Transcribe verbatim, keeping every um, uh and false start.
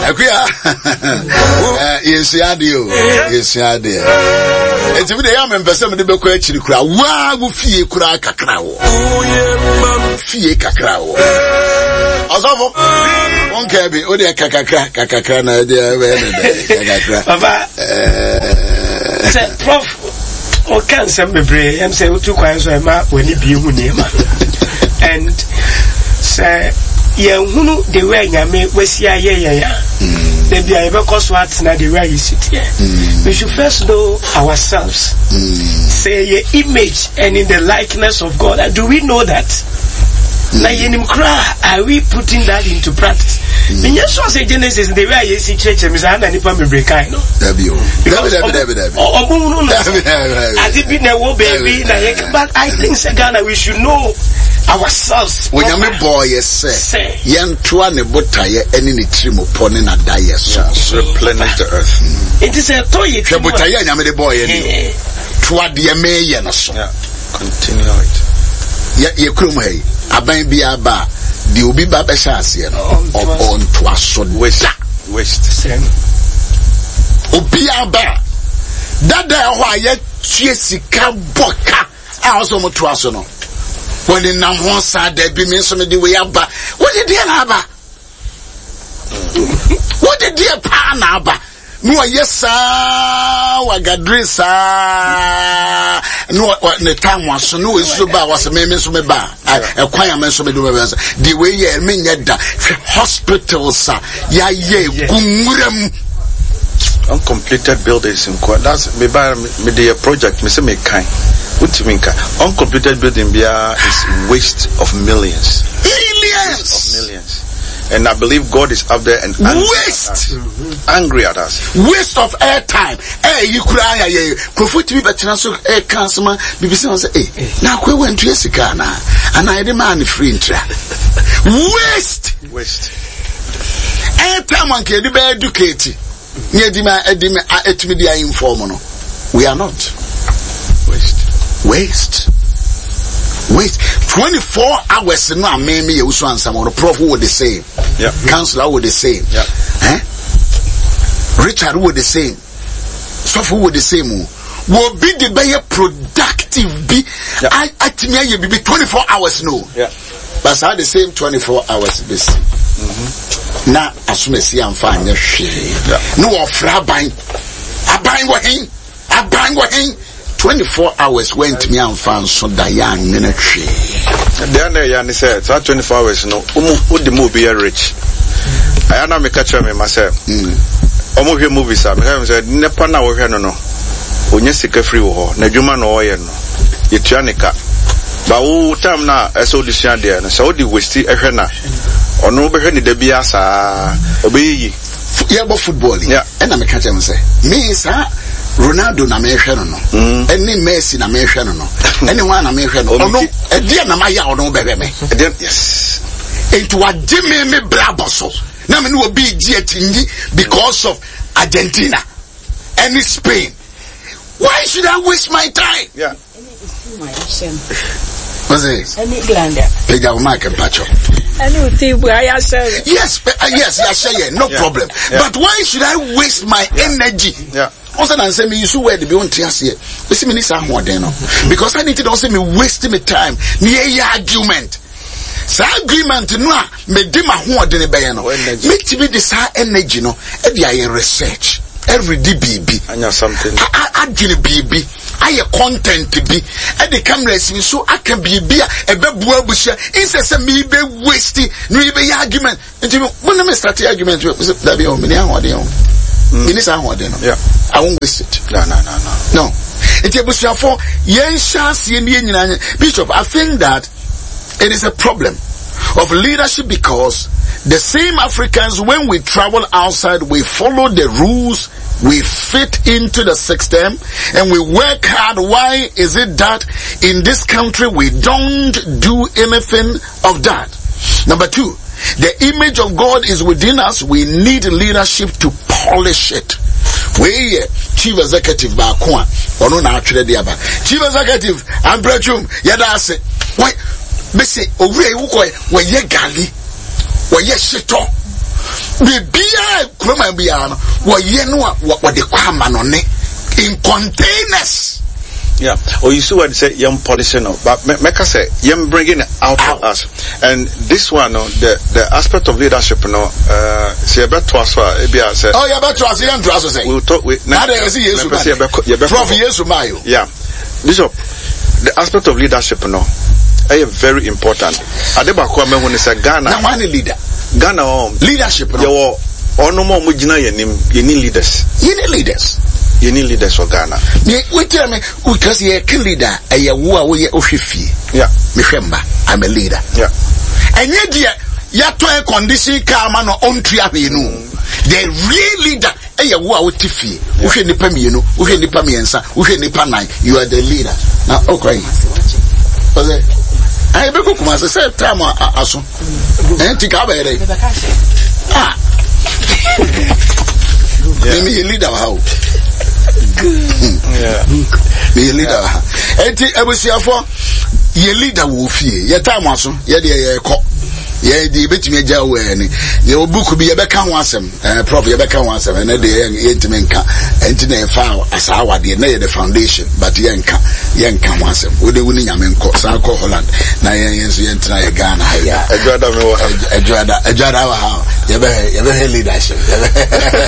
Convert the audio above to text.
Akuya. Yes, yadio. Yes, yadio. Enti we dey am empese me dey be ko akiri kura. Wa go fie kura kakra wo. Fie kakra wo. Azofo. On kebi o dey kakakra kakakra na dey we kakakra. Baba. Eh. Say prof o kan sem bebre em say otu kwan so e ma wani bi hu ne ma. And say ye hunu the way nyame wasia ye ye ya. They be able to watch na the way you sit here. We should first know ourselves. Say your image and in the likeness of God. And do we know that? Now, are we putting that into practice? When you saw say Genesis, the way you see church, I'm saying that people may break. I know. But I think, Ghana, we should know ourselves. When I'm a boy, yes, say, young Tuane Botaye, any trim upon an adaya, replenish the earth. It is a toy. Botaya, I'm a boy, and Tuadia May, and so continue it. Yet, you come hey, a baby aba, the Ubi Baba Shasian, or on Twason West, West, Ubiaba. That there, why yet Jessica Boca, I also want Twasono. When in Nam one side, there be me some of the way up. What did you have? What did you pan up? No, yes, sir. I got dress, sir. No, what the time was so no, it's so bad. Was a man, so bad. A choir man, so many the way you mean that hospitals, sir. Yeah, yeah, gumurem. Uncompleted buildings in Kwa. That's me by me the project. Me say me kind. What do you mean? Uncompleted building bia is waste of millions. Millions of millions. And I believe God is up there and angry waste, at us. Angry at us. Waste of air time. Hey, you cry, yeah. Prefer to be better so air cancer. B B C say, hey, now we went to Jessica now, and I demand free intra. Waste, waste. Air time one can be educated. Near dima edima at media informal. We are not. Waste. Waste. Waste. twenty-four hours no maybe you so answer on the prof would the same. Yeah. Counselor would the same. Yeah. Eh? Richard would the same. Sofu would the same. Will be the better productive be yeah. I at me you be twenty-four hours no. Yeah. But I the same twenty-four hours this. Mhm. Na asume si amfa anya hwe. No ofra ban. Aban wo hin. Aban wo hin. twenty-four hours went me and found so Diane Minatry. The other Yanni said, so twenty-four hours, no, would the movie are rich. I am not a catcher me myself. Omo here movies are, I said, Nepana or no, when you sick a free war, Najuman or no, Yetianica. But all time now, I saw this young there, and so the Westy Ehena, or no behind the Biasa, obey. Yeah, about football. Yeah, and I'm a catcher and say, me, sir. Ronaldo na mehwe no no eni Messi na mehwe no no anyone na mehwe no no e dia na maya ono bebe me yes into a jimmy me braboso na me no obi gi atingi because of Argentina and Spain. Why should I waste my time? Yeah. What's it? Any glander. Take our mic and patch up. Yes, uh, yes, yes, no yeah. problem. Yeah. But why should I waste my yeah. energy? Yeah. Also, I say me you should wear the beyond tears here. Listen, me need more than because I need to also me wasting my time. Near your argument. So agreement no me di ma ho odene be no. Me to be this energy no. E dey research. Every D B B. Anya something. I adwene B B. Aye content bi. E the cameras me so aka B B a ebebu abusia. Inse say me be waste no e be argument. Nti when me start argument that be on me na ho odene. Mm. In I want yeah. I won't waste it. No, no, no, no. No. It's a for Bishop, I think that it is a problem of leadership because the same Africans, when we travel outside, we follow the rules, we fit into the system, and we work hard. Why is it that in this country we don't do anything of that? Number two, the image of God is within us. We need leadership to polish it. We chief executive Bakwa, or no, actually, the other chief executive, and Brechum, Yadase. Why, Bessie, Oway, where ye gali, where ye shito, bibia kroma bia no wo ye no wo de kwa ma no ne in containers. Yeah, or you see what say young policy no, but make us say young bringing it out, out of us. And this one, no, the the aspect of leadership, no, uh, see about to us, maybe I say. Oh, yeah, about to us, young to us, say. We'll talk with. Now there is yes, Prof. Yes, Mayo. Yeah, Bishop, the aspect of leadership, no, is very important. Adebako me when say Ghana. Now one leader. Ghana leadership, no. You are no more mujina you need leaders. You need leaders. You need leaders for Ghana. We tell me because you're a leader, a yawa we offifi. Yeah. Mifemba, I'm a leader. Yeah. And yet dear, ya to a condition kama no on triabinu. The real leader, a yawa we tifi. Uhe nipa mienu, uhe nipa miensa, uhe nipa nine. You are the leader. Now, okay. I be kuma se say time aso. Eh tika ba ere. Ah. Me leader how? Yeah. Me leader. Enti ebusiafo ye leader wo fie. Ye time aso, ye de ye ko. Ye de betimi agya wo ani. Ye obuku bi ye beka ho asem. Eh prof ye beka ho asem na de ye ntimi nka. Enti na fa asa awade na ye the foundation but ye nka. Ye nka ho asem. Wo de woni nyame nko sa ko Holland. Na ye yenso ye ntra ye Ghana ha ya. Ejwada me wo. Ejwada, ejwada wa ha. Ye be ye be leadership.